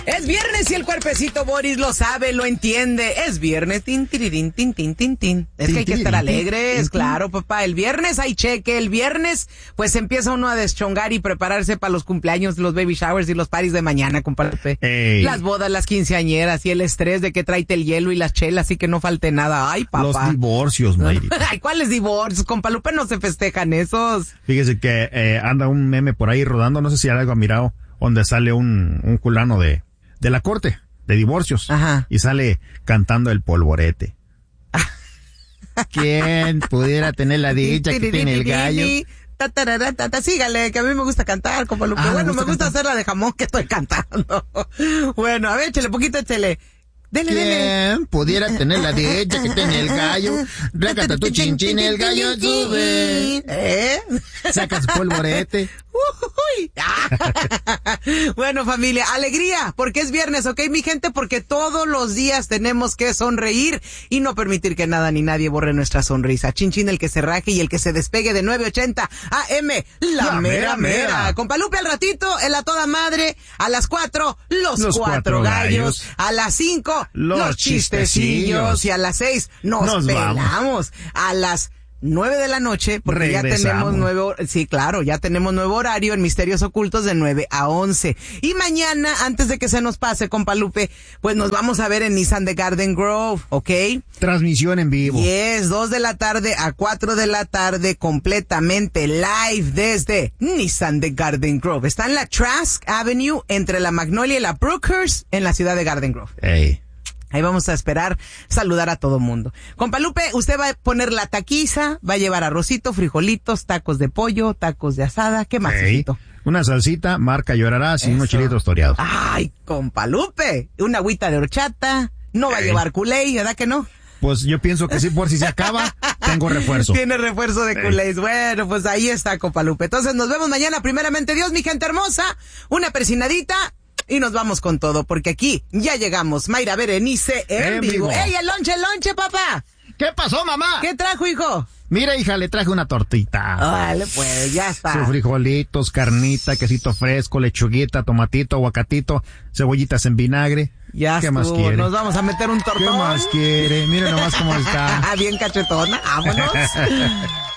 Es viernes y el cuerpecito Boris lo sabe, lo entiende. Es viernes, tin, tirirín, tin, tin, tin, tin. Es que hay que estar alegres, claro, papá. El viernes hay cheque, el viernes pues empieza uno a deschongar y prepararse para los cumpleaños, los baby showers y los parties de mañana, compadre. Las bodas, las quinceañeras y el estrés de que tráete el hielo y las chelas y que no falte nada. Ay, papá. Los divorcios, Mayri. Ay, ¿cuáles divorcios? Con Palupe no se festejan esos. Fíjese que anda un meme por ahí rodando, no sé si algo ha mirado, donde sale un culano de la corte de divorcios. Ajá. Y sale cantando el polvorete. ¿Quién pudiera tener la dicha que tiene el gallo? Sígale, que a mí me gusta cantar, compa Lupe. Bueno, me gusta hacer la de jamón que estoy cantando. Bueno, a ver, échale poquito, échale. Dele. ¿Quién pudiera tener la dicha que tiene el gallo? Rácata tu chinchín, el gallo sube. Saca su polvorete. Uy. Bueno, familia, alegría, porque es viernes, ¿ok, mi gente? Porque todos los días tenemos que sonreír y no permitir que nada ni nadie borre nuestra sonrisa. Chinchín, el que se raje y el que se despegue de 9:80 AM, la mera. Con Palupe al ratito, en la toda madre, a las 4, los cuatro gallos, a las 5, los chistecillos, y a las 6, nos pelamos. Vamos. A las 9 de la noche, porque regresamos. Ya tenemos ya tenemos nuevo horario en Misterios Ocultos de 9 a 11. Y mañana, antes de que se nos pase, compa Lupe, pues nos vamos a ver en Nissan de Garden Grove, ¿ok? Transmisión en vivo. 2 de la tarde a 4 de la tarde, completamente live desde Nissan de Garden Grove. Está en la Trask Avenue, entre la Magnolia y la Brookhurst, en la ciudad de Garden Grove. Ahí vamos a esperar saludar a todo mundo. Compa Lupe, usted va a poner la taquiza, va a llevar arrocito, frijolitos, tacos de pollo, tacos de asada, ¿qué más, hijito? Una salsita, marca Llorarás y unos chilitos toreados. Ay, compa Lupe, una agüita de horchata, no va a llevar culé, ¿verdad que no? Pues yo pienso que sí, por si se acaba, tengo refuerzo. Tiene refuerzo de culés. Bueno, pues ahí está, compa Lupe. Entonces nos vemos mañana, primeramente Dios, mi gente hermosa, una persinadita. Y nos vamos con todo, porque aquí ya llegamos. Mayra Berenice en vivo. ¡Ey, el lonche, papá! ¿Qué pasó, mamá? ¿Qué trajo, hijo? Mira, hija, le traje una tortita. Vale, pues, ya está. Sus frijolitos, carnita, quesito fresco, lechuguita, tomatito, aguacatito, cebollitas en vinagre. Ya ¿Qué más quiere? Nos vamos a meter un tortón. ¿Qué más quiere? Mira nomás cómo está. Bien cachetona. Vámonos.